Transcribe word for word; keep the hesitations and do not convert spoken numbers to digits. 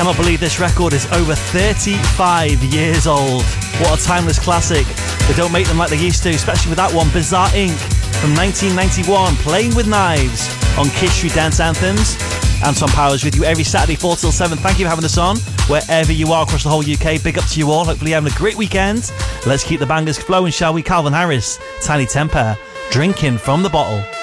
Cannot believe this record is over thirty-five years old. What a timeless classic. They don't make them like they used to, especially with that one, Bizarre Incorporated from nineteen ninety-one, Playing with Knives on Kiss Street Dance Anthems. Anton Powers with you every Saturday four till seven. Thank you for having us on wherever you are across the whole U K. Big up to you all. Hopefully you're having a great weekend. Let's keep the bangers flowing, shall we? Calvin Harris, Tiny Temper, Drinking from the Bottle.